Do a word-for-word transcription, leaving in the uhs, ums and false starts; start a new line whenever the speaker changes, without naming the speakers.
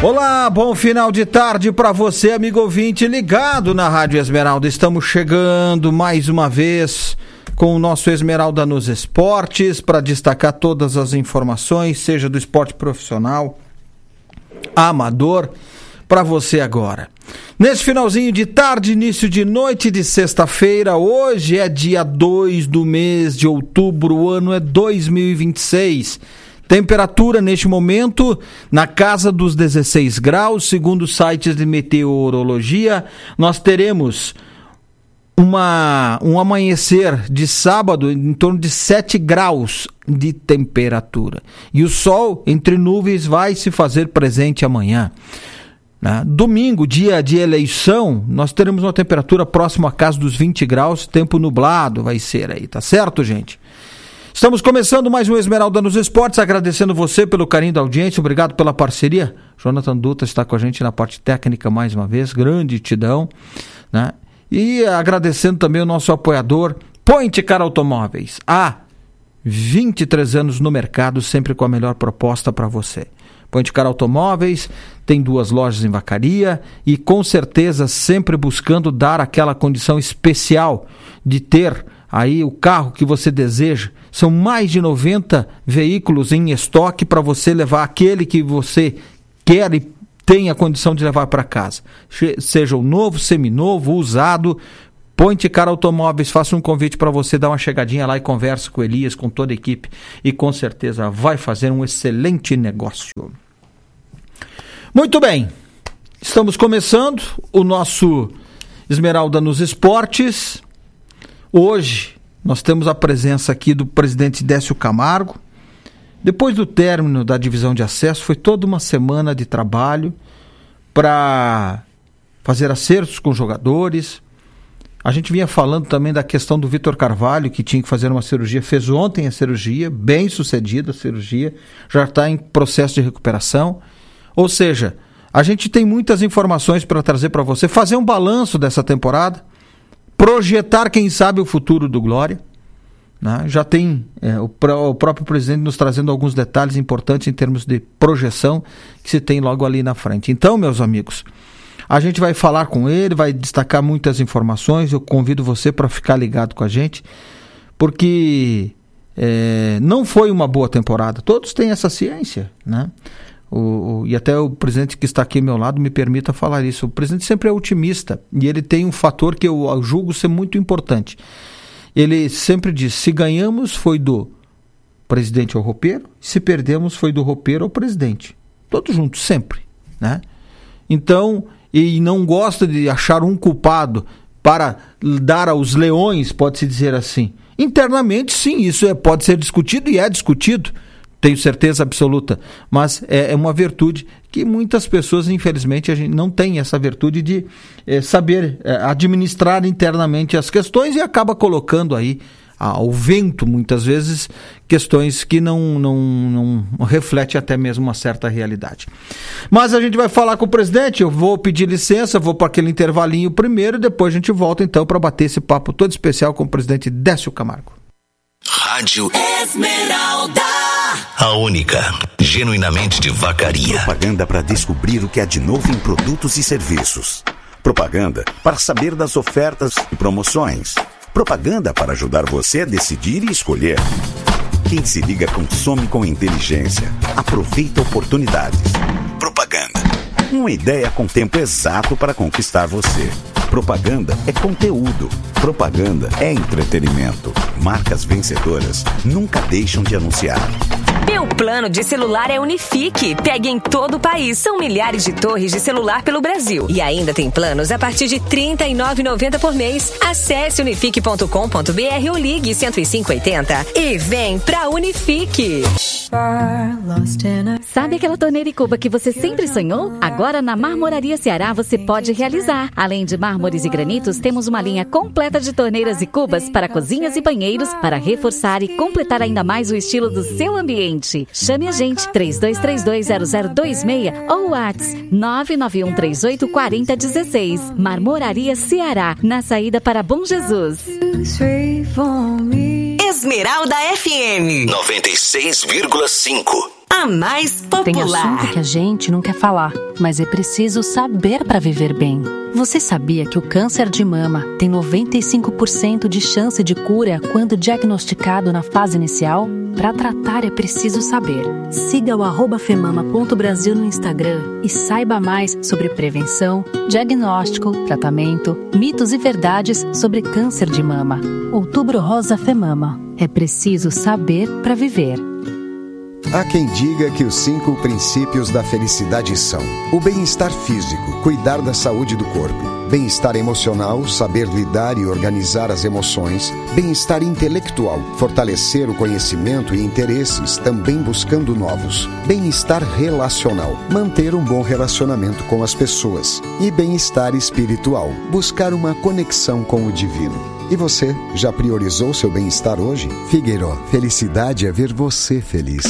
Olá, bom final de tarde para você, amigo ouvinte ligado na Rádio Esmeralda. Estamos chegando mais uma vez com o nosso Esmeralda nos Esportes para destacar todas as informações, seja do esporte profissional, amador, para você agora. Nesse finalzinho de tarde, início de noite de sexta-feira, hoje é dia dois do mês de outubro, o ano é dois mil e vinte e seis. Temperatura neste momento na casa dos dezesseis graus, segundo os sites de meteorologia. Nós teremos uma, um amanhecer de sábado em torno de sete graus de temperatura. E o sol entre nuvens vai se fazer presente amanhã. Né? Domingo, dia de eleição, nós teremos uma temperatura próxima à casa dos vinte graus, tempo nublado vai ser aí, tá certo, gente? Estamos começando mais um Esmeralda nos Esportes, agradecendo você pelo carinho da audiência, obrigado pela parceria. Jonathan Dutra está com a gente na parte técnica mais uma vez, gratidão, né? E agradecendo também o nosso apoiador, Point Car Automóveis, há vinte e três anos no mercado, sempre com a melhor proposta para você. Point Car Automóveis tem duas lojas em Vacaria e com certeza sempre buscando dar aquela condição especial de ter aí o carro que você deseja. São mais de noventa veículos em estoque para você levar aquele que você quer e tem a condição de levar para casa. Seja o novo, seminovo, usado, Point Car Automóveis, faça um convite para você dar uma chegadinha lá e conversa com o Elias, com toda a equipe e com certeza vai fazer um excelente negócio. Muito bem, estamos começando o nosso Esmeralda nos Esportes. Hoje nós temos a presença aqui do presidente Décio Camargo. Depois do término da divisão de acesso, foi toda uma semana de trabalho para fazer acertos com jogadores. A gente vinha falando também da questão do Vitor Carvalho, que tinha que fazer uma cirurgia, fez ontem a cirurgia, bem sucedida a cirurgia, já está em processo de recuperação. Ou seja, a gente tem muitas informações para trazer para você, fazer um balanço dessa temporada, projetar, quem sabe, o futuro do Glória. Né? Já tem é, o, pró- o próprio presidente nos trazendo alguns detalhes importantes em termos de projeção que se tem logo ali na frente. Então, meus amigos, a gente vai falar com ele, vai destacar muitas informações. Eu convido você para ficar ligado com a gente, porque é, não foi uma boa temporada. Todos têm essa ciência, né? O, o, e até o presidente que está aqui ao meu lado me permita falar isso. O presidente sempre é otimista e ele tem um fator que eu julgo ser muito importante. Ele sempre diz, se ganhamos foi do presidente ao roupeiro, se perdemos foi do roupeiro ao presidente. Todos juntos, sempre, né? Então, e não gosta de achar um culpado para dar aos leões, pode-se dizer assim. Internamente, sim, isso é, pode ser discutido e é discutido. Tenho certeza absoluta, mas é, é uma virtude que muitas pessoas, infelizmente, a gente não tem essa virtude de é, saber é, administrar internamente as questões e acaba colocando aí ao vento, muitas vezes, questões que não, não, não refletem até mesmo uma certa realidade. Mas a gente vai falar com o presidente, eu vou pedir licença, vou para aquele intervalinho primeiro e depois a gente volta então para bater esse papo todo especial com o presidente Décio Camargo.
Rádio Esmeralda, a única, genuinamente de Vacaria.
Propaganda para descobrir o que há de novo em produtos e serviços. Propaganda para saber das ofertas e promoções. Propaganda para ajudar você a decidir e escolher. Quem se liga consome com inteligência. Aproveita oportunidades. Propaganda. Uma ideia com tempo exato para conquistar você. Propaganda é conteúdo. Propaganda é entretenimento. Marcas vencedoras nunca deixam de anunciar.
Meu plano de celular é Unifique. Pegue em todo o país. São milhares de torres de celular pelo Brasil. E ainda tem planos a partir de trinta e nove reais e noventa centavos por mês. Acesse unifique ponto com ponto b r ou ligue cento e cinco oitenta e vem pra Unifique.
Sabe aquela torneira e cuba que você sempre sonhou? Agora na Marmoraria Ceará você pode realizar. Além de mármores e granitos, temos uma linha completa de torneiras e cubas para cozinhas e banheiros para reforçar e completar ainda mais o estilo do seu ambiente. Chame a gente três dois três dois zero zero dois seis ou WhatsApp nove nove um três oito quatro zero um seis. Marmoraria Ceará, na saída para Bom Jesus.
Esmeralda F M
noventa e seis vírgula cinco.
A mais popular.
Tem assunto que a gente não quer falar. mas é preciso saber para viver bem. Você sabia que o câncer de mama tem noventa e cinco por cento de chance de cura quando diagnosticado na fase inicial? Para tratar é preciso saber. Siga o arroba femama ponto brasil no Instagram e saiba mais sobre prevenção, diagnóstico, tratamento, mitos e verdades sobre câncer de mama. Outubro Rosa Femama. É preciso saber para viver.
Há quem diga que os cinco princípios da felicidade são: o bem-estar físico, cuidar da saúde do corpo; bem-estar emocional, saber lidar e organizar as emoções; bem-estar intelectual, fortalecer o conhecimento e interesses, também buscando novos; bem-estar relacional, manter um bom relacionamento com as pessoas; e bem-estar espiritual, buscar uma conexão com o divino. E você, já priorizou seu bem-estar hoje? Figueiró, felicidade é ver você feliz.